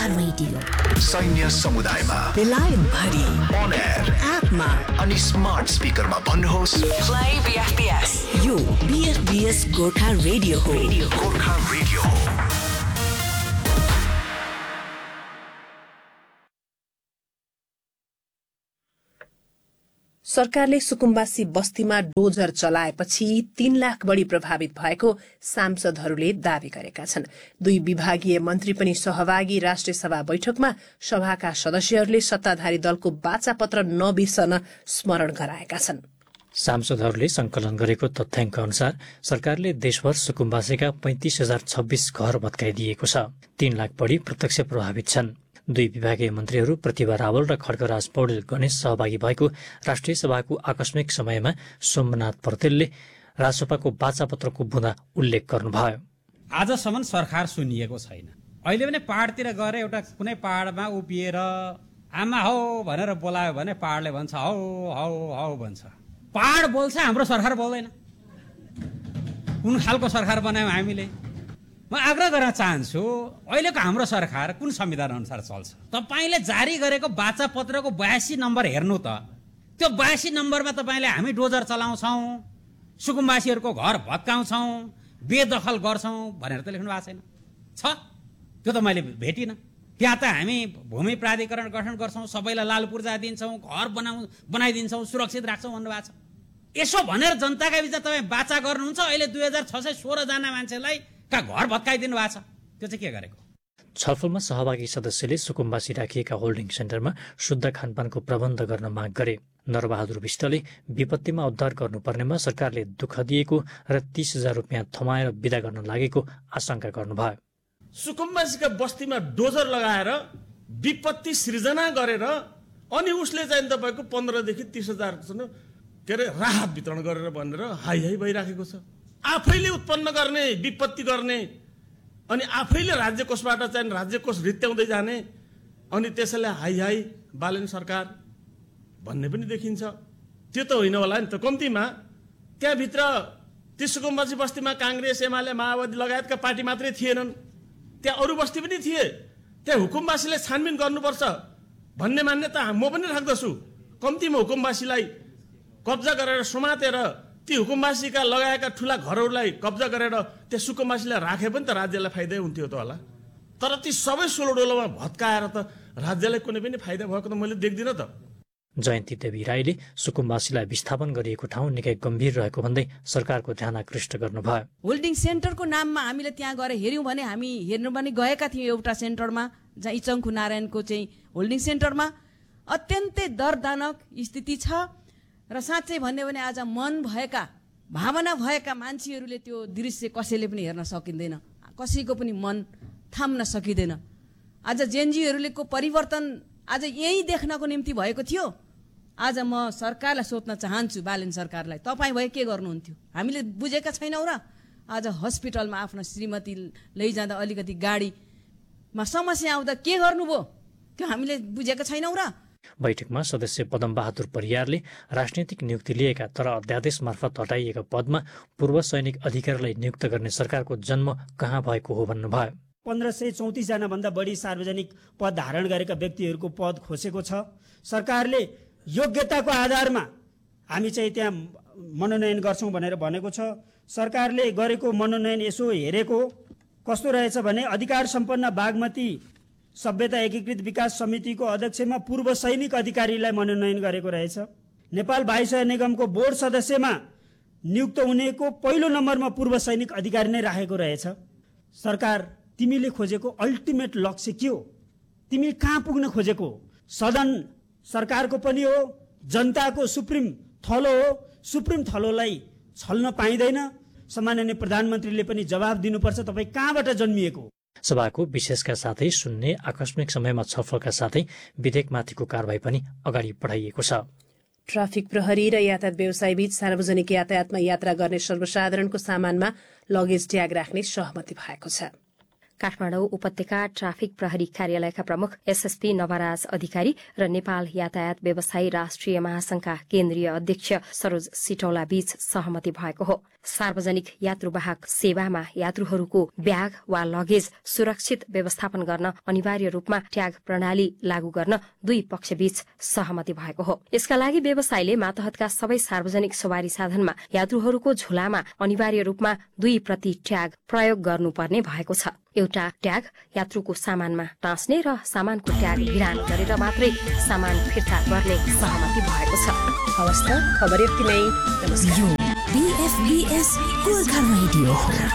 Radio सैन्य समुदायमा बेलायत भरि on air एपमा अनि स्मार्ट स्पिकरमा भन्नुहोस् प्ले बीएफबीएस यो बीएफबीएस गोर्खा रेडियो हो गोर्खा रेडियो हो। सरकारले सुकुम्बासी बस्तीमा डोजर चलाएपछि 3 लाख बढी प्रभावित भएको सांसदहरूले दावी गरेका छन्। 2 विभागीय मन्त्री पनि सहभागी राष्ट्रिय सभा बैठकमा सभाका सदस्यहरूले सत्ताधारी दलको बाचापत्र नबिर्सन स्मरण गराएका छन्। सांसदहरूले संकलन गरेको तथ्याङ्क अनुसार सरकारले देशभर सुकुम्बासीका 35,026 घर भत्काइदिएको छ। 3 लाख बढी प्रत्यक्ष प्रभावित छन्। 2 विभागीय मन्त्रीहरू प्रतिभा रावल र खड्गराज पौडेल गणेश सहभागी भएको राष्ट्रिय सभाको आकस्मिक समयमा सोमनाथ पौडेलले राजसभाको बाचापत्रको बुँदा उल्लेख गर्नुभयो। आजसम्म सरकार सुनिएको छैन। अहिले पनि पहाडतिर गएर एउटा कुनै पहाडमा उभिएर आमा हौ भनेर बोलायो भने पहाडले भन्छ हौ हौ हौ भन्छ। पहाड बोल्छ, हाम्रो सरकार बोल्दैन। कुन खालको सरकार बनायौँ हामीले? म आग्रह गर्न चाहन्छु, अहिलेको हाम्रो सरकार कुन संविधान अनुसार चल्छ? तपाईँले जारी गरेको बाचापत्रको 82 नम्बर हेर्नु त। त्यो 82 नम्बरमा तपाईँले हामी डोजर चलाउँछौँ, सुकुम्बासीहरूको घर भत्काउँछौँ, बेदखल गर्छौँ भनेर त लेख्नु भएको छैन। छ त्यो त मैले भेटिनँ। त्यहाँ त हामी भूमि प्राधिकरण गठन गर्छौँ, सबैलाई लाल पूर्जा दिन्छौँ, घर बनाइदिन्छौँ, सुरक्षित राख्छौँ भन्नुभएको छ। यसो भनेर जनताका बिचमा तपाईँ बाचा गर्नुहुन्छ। अहिले 2616 जना मान्छेलाई का घर भत्काइदिनु भएको छ। त्यो चाहिँ के गरेको? छलफलमा सहभागी सदस्यले सुकुम्बासी राखिएका होल्डिङ सेन्टरमा शुद्ध खानपानको प्रबन्ध गर्न माग गरे। नरबहादुर विष्टले विपत्तिमा उद्धार गर्नुपर्नेमा सरकारले दुःख दिएको र 30,000 रुपियाँ थमाएर विदा गर्न लागेको आशंका गर्नुभयो। सुकुम्बासीका बस्तीमा डोजर लगाएर विपत्ति सृजना गरेर अनि उसले चाहिँ तपाईँको 15 देखि 30,000 के अरे राहत वितरण गरेर भनेर हाई हाई भइराखेको छ। आफैले उत्पन्न गर्ने, विपत्ति गर्ने अनि आफैले राज्य कोषबाट चाहिँ राज्य कोष रित्याउँदै जाने अनि त्यसैले हाई हाई बालेन सरकार भन्ने पनि देखिन्छ। त्यो त होइन होला नि त। कम्तीमा त्यहाँभित्र ती सुकुम्बासी बस्तीमा काङ्ग्रेस, एमाले, माओवादी लगायतका पार्टी मात्रै थिएनन्, त्यहाँ अरू बस्ती पनि थिए। त्यहाँ हुकुमवासीले छानबिन गर्नुपर्छ भन्ने मान्यता म पनि राख्दछु। कम्तीमा हुकुमवासीलाई कब्जा गरेर समातेर ती हुकुमवासीका लगाएका ठुला घरहरूलाई कब्जा गरेर त्यो सुकुम्बासीलाई राखे पनि त राज्यलाई फाइदै हुन्थ्यो त होला। तर ती सबै सोलोडोलोमा भत्काएर त राज्यलाई कुनै पनि फाइदा भएको त मैले देख्दिनँ त। जयन्ती देवी राईले सुकुम्बासीलाई विस्थापन गरिएको ठाउँ निकै गम्भीर रहेको भन्दै सरकारको ध्यान आकृष्ट गर्नुभयो। होल्डिङ सेन्टरको नाममा हामीले त्यहाँ गएर हेऱ्यौँ भने हामी हेर्नु पनि गएका थियौँ एउटा सेन्टरमा, जहाँ इचङ्खु नारायणको चाहिँ होल्डिङ सेन्टरमा अत्यन्तै दर्दनाक स्थिति छ। र साँच्चै भन्यो भने आज मन भएका, भावना भएका मान्छेहरूले त्यो दृश्य कसैले पनि हेर्न सकिँदैन, कसैको पनि मन थाम्न सकिँदैन। आज जेनजीहरूले को परिवर्तन आज यही देख्नको निम्ति भएको थियो। आज म सरकारलाई सोध्न चाहन्छु, बालेन सरकारलाई, तपाईँ भए के गर्नुहुन्थ्यो? हामीले बुझेका छैनौँ र? आज हस्पिटलमा आफ्नो श्रीमती लैजाँदा अलिकति गाडीमा समस्या आउँदा के गर्नुभयो? त्यो हामीले बुझेका छैनौँ र? बैठकमा सदस्य पदमबहादुर परियारले राजनीतिक नियुक्ति लिएका तर अध्यादेश मार्फत हटाइएका पदमा पूर्व सैनिक अधिकारीलाई नियुक्त गर्ने सरकारको जन्म कहाँ भएको हो भन्नुभयो। 1534 जना भन्दा बढी सार्वजनिक पद धारण गरेका व्यक्तिहरूको पद खोसेको छ। सरकारले योग्यताको आधारमा हामी चाहिँ त्यहाँ मनोनयन गर्छौँ भनेर भनेको छ। सरकारले गरेको मनोनयन यसो हेरेको कस्तो रहेछ भने अधिकार सम्पन्न बागमती सभ्यता एकीकृत विकास समितिको अध्यक्षमा पूर्व सैनिक अधिकारीलाई मनोनयन गरेको रहेछ। नेपाल वायुसेना निगमको बोर्ड सदस्यमा नियुक्त हुनेको पहिलो नम्बरमा पूर्व सैनिक अधिकारी नै राखेको रहेछ। सरकार, तिमीले खोजेको अल्टिमेट लक्ष्य के हो? तिमी कहाँ पुग्न खोजेको? सदन सरकारको पनि हो, जनताको सुप्रिम थलो हो। सुप्रिम थलोलाई छल्न पाइँदैन। सम्माननीय प्रधानमन्त्रीले पनि जवाब दिनुपर्छ, तपाईँ कहाँबाट जन्मिएको? सभाको विशेषका साथै सुन्ने आकस्मिक समयमा छलफलका साथै विधेयकमाथिको कारबाही पनि अगाडि बढाइएको छ। ट्राफिक प्रहरी र यातायात व्यवसाय बीच सार्वजनिक यातायातमा यात्रा गर्ने सर्वसाधारणको सामानमा लगेज ट्याग राख्ने सहमति भएको छ। काठमाडौँ उपत्यका ट्राफिक प्रहरी कार्यालयका प्रमुख एसएसपी नवराज अधिकारी र नेपाल यातायात व्यवसायी राष्ट्रिय महासंघका केन्द्रीय अध्यक्ष सरोज सिटौला बीच सहमति भएको हो। सार्वजनिक यात्रुवाहक सेवामा यात्रुहरूको ब्याग वा लगेज सुरक्षित व्यवस्थापन गर्न अनिवार्य रूपमा ट्याग प्रणाली लागू गर्न दुई पक्षबीच सहमति भएको हो। यसका लागि व्यवसायीले मातहतका सबै सार्वजनिक सवारी साधनमा यात्रुहरूको झोलामा अनिवार्य रूपमा 2 प्रति ट्याग प्रयोग गर्नुपर्ने भएको छ। एउटा ट्याग यात्रुको सामानमा टाँस्ने र सामानको ट्याग भिरान गरेर मात्रै सामान फिर्ता गर्ने सहमति भएको छ। हवस् त, खबर यति नै। नमस्कार। BFBS Gorkha radio.